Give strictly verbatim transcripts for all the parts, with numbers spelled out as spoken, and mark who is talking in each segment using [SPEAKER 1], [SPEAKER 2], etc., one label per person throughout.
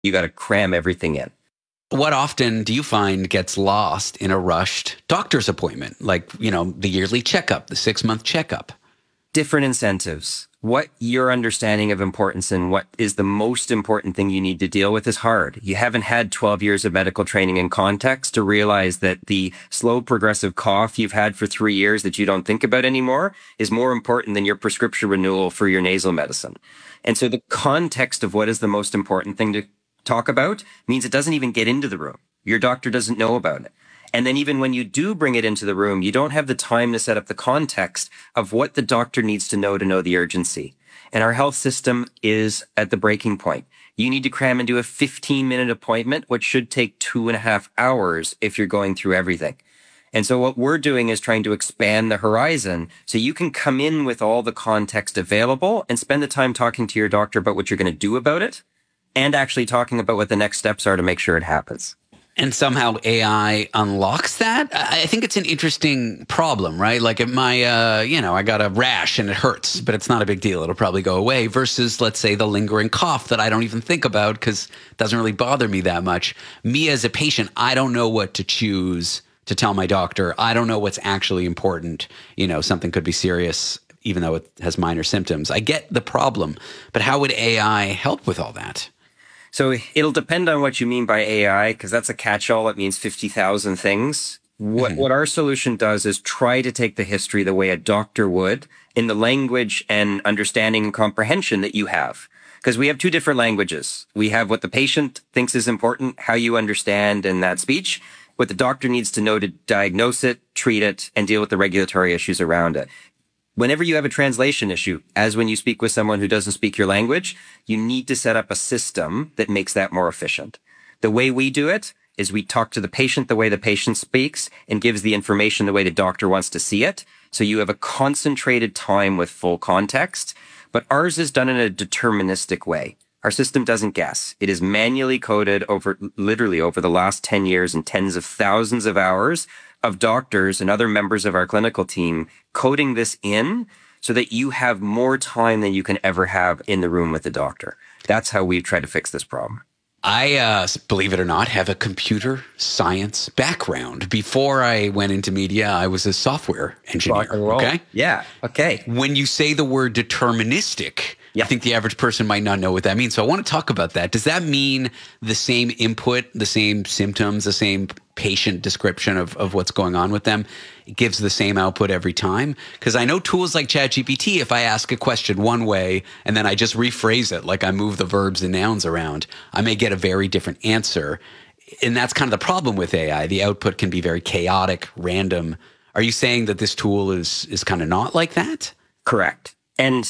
[SPEAKER 1] You got to cram everything in.
[SPEAKER 2] What often do you find gets lost in a rushed doctor's appointment? Like, you know, the yearly checkup, the six-month checkup.
[SPEAKER 1] Different incentives. What your understanding of importance and what is the most important thing you need to deal with is hard. You haven't had twelve years of medical training and context to realize that the slow progressive cough you've had for three years that you don't think about anymore is more important than your prescription renewal for your nasal medicine. And so the context of what is the most important thing to talk about means it doesn't even get into the room. Your doctor doesn't know about it. And then even when you do bring it into the room, you don't have the time to set up the context of what the doctor needs to know to know the urgency. And our health system is at the breaking point. You need to cram into a fifteen minute appointment, which should take two and a half hours if you're going through everything. And so what we're doing is trying to expand the horizon so you can come in with all the context available and spend the time talking to your doctor about what you're going to do about it and actually talking about what the next steps are to make sure it happens.
[SPEAKER 2] And somehow A I unlocks that? I think it's an interesting problem, right? Like if my, uh, you know, I got a rash and it hurts, but it's not a big deal. It'll probably go away versus, let's say, the lingering cough that I don't even think about because it doesn't really bother me that much. Me as a patient, I don't know what to choose to tell my doctor. I don't know what's actually important. You know, something could be serious even though it has minor symptoms. I get the problem, but how would A I help with all that?
[SPEAKER 1] So it'll depend on what you mean by A I, because that's a catch-all. It means fifty thousand things. What, mm-hmm. what our solution does is try to take the history the way a doctor would in the language and understanding and comprehension that you have. Because we have two different languages. We have what the patient thinks is important, how you understand in that speech, what the doctor needs to know to diagnose it, treat it, and deal with the regulatory issues around it. Whenever you have a translation issue, as when you speak with someone who doesn't speak your language, you need to set up a system that makes that more efficient. The way we do it is we talk to the patient the way the patient speaks and gives the information the way the doctor wants to see it. So you have a concentrated time with full context, but ours is done in a deterministic way. Our system doesn't guess. It is manually coded over, literally over the last ten years and tens of thousands of hours of doctors and other members of our clinical team coding this in so that you have more time than you can ever have in the room with the doctor. That's how we try to fix this problem.
[SPEAKER 2] I, uh, believe it or not, have a computer science background. Before I went into media, I was a software engineer. Okay?
[SPEAKER 1] Yeah. Okay.
[SPEAKER 2] When you say the word deterministic, yep. I think the average person might not know what that means. So I want to talk about that. Does that mean the same input, the same symptoms, the same patient description of, of what's going on with them? It gives the same output every time? Because I know tools like ChatGPT, if I ask a question one way and then I just rephrase it, like I move the verbs and nouns around, I may get a very different answer. And that's kind of the problem with A I. The output can be very chaotic, random. Are you saying that this tool is is kind of not like that?
[SPEAKER 1] Correct. And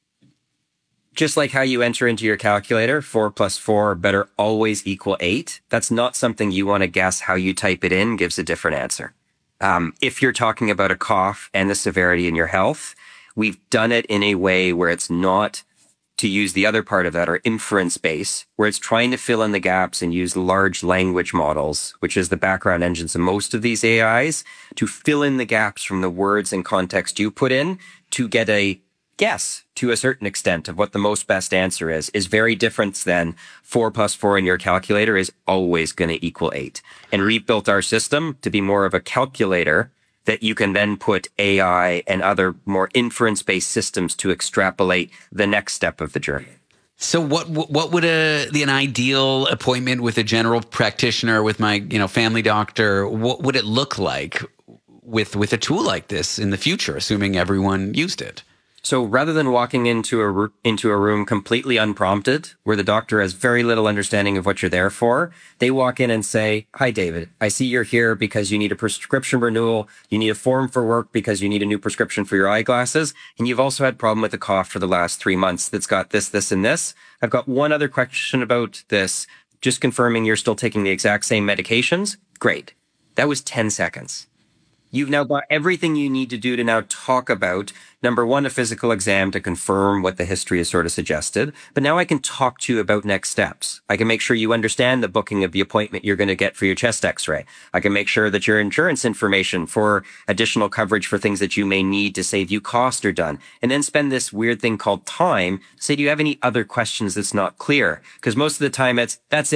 [SPEAKER 1] just like how you enter into your calculator, four plus four better always equal eight. That's not something you want to guess. How you type it in gives a different answer. Um, if you're talking about a cough and the severity in your health, we've done it in a way where it's not, to use the other part of that, or inference base, where it's trying to fill in the gaps and use large language models, which is the background engines of most of these A Is, to fill in the gaps from the words and context you put in to get a guess to a certain extent of what the most best answer is, is very different than four plus four in your calculator is always going to equal eight. And we've built our system to be more of a calculator that you can then put A I and other more inference-based systems to extrapolate the next step of the journey.
[SPEAKER 2] So what what would a the an ideal appointment with a general practitioner, with my you know family doctor, what would it look like with with a tool like this in the future, assuming everyone used it?
[SPEAKER 1] So rather than walking into a, into a room completely unprompted, where the doctor has very little understanding of what you're there for, they walk in and say, "Hi, David, I see you're here because you need a prescription renewal. You need a form for work because you need a new prescription for your eyeglasses. And you've also had a problem with a cough for the last three months that's got this, this, and this. I've got one other question about this. Just confirming you're still taking the exact same medications. Great." That was ten seconds. You've now got everything you need to do to now talk about, number one, a physical exam to confirm what the history has sort of suggested. But now I can talk to you about next steps. I can make sure you understand the booking of the appointment you're going to get for your chest x-ray. I can make sure that your insurance information for additional coverage for things that you may need to save you cost are done. And then spend this weird thing called time. Say, do you have any other questions that's not clear? Because most of the time it's, that's